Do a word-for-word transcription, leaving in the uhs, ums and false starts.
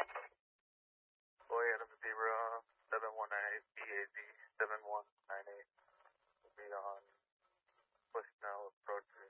Boy Adam Zebra seven one nine eight B A Z seven one nine eight will be on Bushnell Approach